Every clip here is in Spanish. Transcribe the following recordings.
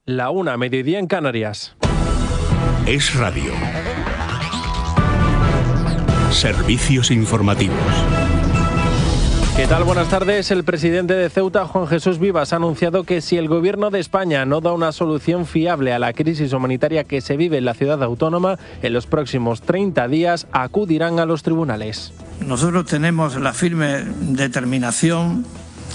La 1, mediodía en Canarias. Es Radio. Servicios informativos. ¿Qué tal? Buenas tardes. El presidente de Ceuta, Juan Jesús Vivas, ha anunciado que si el gobierno de España no da una solución fiable a la crisis humanitaria que se vive en la ciudad autónoma, en los próximos 30 días acudirán a los tribunales. Nosotros tenemos la firme determinación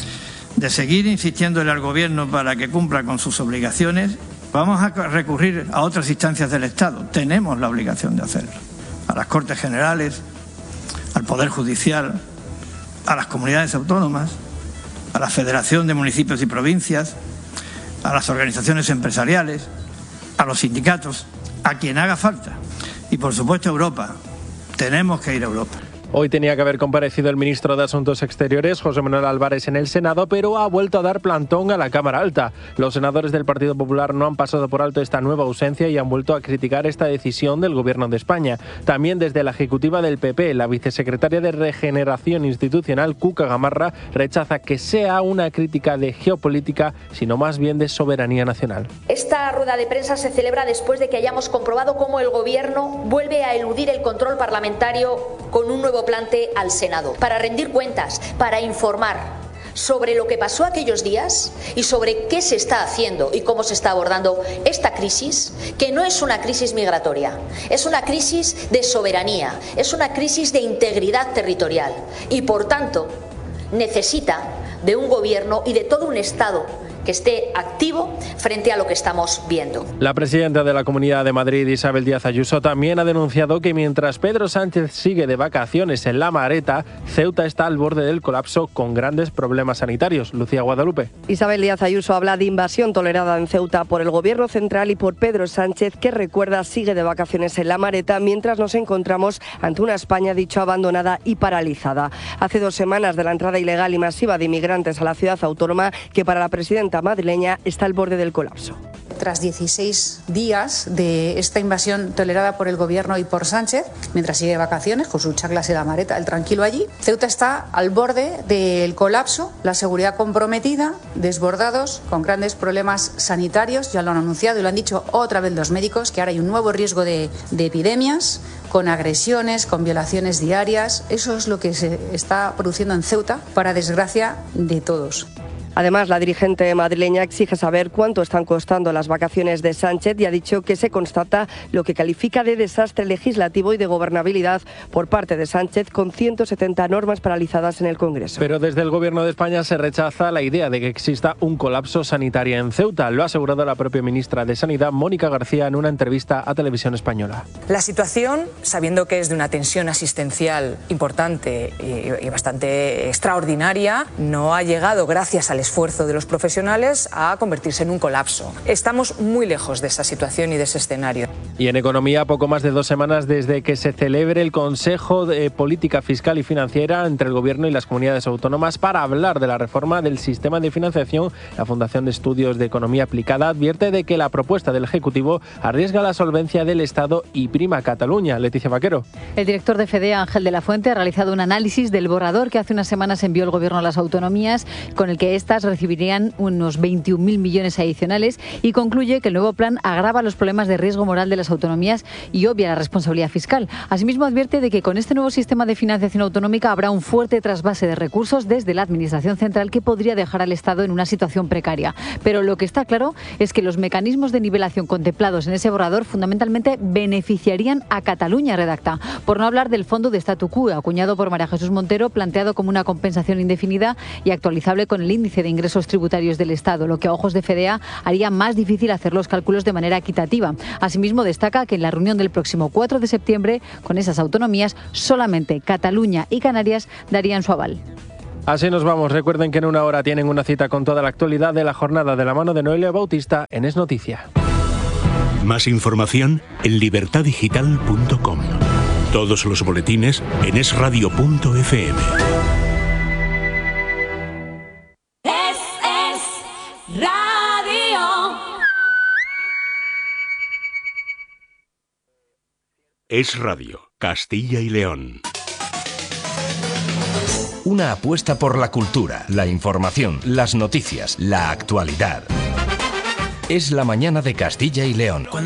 de seguir insistiéndole al gobierno para que cumpla con sus obligaciones. Vamos a recurrir a otras instancias del Estado. Tenemos la obligación de hacerlo. A las Cortes Generales, al Poder Judicial, a las comunidades autónomas, a la Federación de Municipios y Provincias, a las organizaciones empresariales, a los sindicatos, a quien haga falta. Y por supuesto a Europa. Tenemos que ir a Europa. Hoy tenía que haber comparecido el ministro de Asuntos Exteriores, José Manuel Álvarez, en el Senado, pero ha vuelto a dar plantón a la Cámara Alta. Los senadores del Partido Popular no han pasado por alto esta nueva ausencia y han vuelto a criticar esta decisión del Gobierno de España. También desde la ejecutiva del PP, la vicesecretaria de Regeneración Institucional, Cuca Gamarra, rechaza que sea una crítica de geopolítica, sino más bien de soberanía nacional. Esta rueda de prensa se celebra después de que hayamos comprobado cómo el Gobierno vuelve a eludir el control parlamentario con un nuevo plante al Senado, para rendir cuentas, para informar sobre lo que pasó aquellos días y sobre qué se está haciendo y cómo se está abordando esta crisis, que no es una crisis migratoria, es una crisis de soberanía, es una crisis de integridad territorial y, por tanto, necesita de un gobierno y de todo un Estado que esté activo frente a lo que estamos viendo. La presidenta de la Comunidad de Madrid, Isabel Díaz Ayuso, también ha denunciado que mientras Pedro Sánchez sigue de vacaciones en La Mareta, Ceuta está al borde del colapso con grandes problemas sanitarios. Lucía Guadalupe. Isabel Díaz Ayuso habla de invasión tolerada en Ceuta por el Gobierno central y por Pedro Sánchez, que recuerda sigue de vacaciones en La Mareta, mientras nos encontramos ante una España, dicho, abandonada y paralizada. Hace 2 semanas de la entrada ilegal y masiva de inmigrantes a la ciudad autónoma, que para la presidenta madrileña está al borde del colapso. Tras 16 días de esta invasión tolerada por el Gobierno y por Sánchez, mientras sigue de vacaciones con sus chaclas en La Mareta, el tranquilo allí, Ceuta está al borde del colapso, la seguridad comprometida, desbordados, con grandes problemas sanitarios, ya lo han anunciado y lo han dicho otra vez los médicos, que ahora hay un nuevo riesgo de epidemias, con agresiones, con violaciones diarias. Eso es lo que se está produciendo en Ceuta, para desgracia de todos. Además, la dirigente madrileña exige saber cuánto están costando las vacaciones de Sánchez y ha dicho que se constata lo que califica de desastre legislativo y de gobernabilidad por parte de Sánchez, con 170 normas paralizadas en el Congreso. Pero desde el Gobierno de España se rechaza la idea de que exista un colapso sanitario en Ceuta. Lo ha asegurado la propia ministra de Sanidad, Mónica García, en una entrevista a Televisión Española. La situación, sabiendo que es de una tensión asistencial importante y bastante extraordinaria, no ha llegado, gracias al esfuerzo de los profesionales, a convertirse en un colapso. Estamos muy lejos de esa situación y de ese escenario. Y en economía, poco más de 2 semanas desde que se celebre el Consejo de Política Fiscal y Financiera entre el Gobierno y las comunidades autónomas para hablar de la reforma del sistema de financiación, la Fundación de Estudios de Economía Aplicada advierte de que la propuesta del Ejecutivo arriesga la solvencia del Estado y prima Cataluña. Leticia Vaquero. El director de FEDEA, Ángel de la Fuente, ha realizado un análisis del borrador que hace unas semanas envió el Gobierno a las autonomías, con el que estas recibirían unos 21.000 millones adicionales, y concluye que el nuevo plan agrava los problemas de riesgo moral de las autonomías y obvia la responsabilidad fiscal. Asimismo, advierte de que con este nuevo sistema de financiación autonómica habrá un fuerte trasvase de recursos desde la Administración central que podría dejar al Estado en una situación precaria. Pero lo que está claro es que los mecanismos de nivelación contemplados en ese borrador fundamentalmente beneficiarían a Cataluña, redacta. Por no hablar del fondo de statu quo, acuñado por María Jesús Montero, planteado como una compensación indefinida y actualizable con el índice de ingresos tributarios del Estado, lo que a ojos de FEDEA haría más difícil hacer los cálculos de manera equitativa. Asimismo, destaca que en la reunión del próximo 4 de septiembre, con esas autonomías, solamente Cataluña y Canarias darían su aval. Así nos vamos. Recuerden que en una hora tienen una cita con toda la actualidad de la jornada de la mano de Noelia Bautista en Es Noticia. Más información en libertadigital.com. Todos los boletines en esradio.fm. Es Radio, Castilla y León. Una apuesta por la cultura, la información, las noticias, la actualidad. Es la mañana de Castilla y León.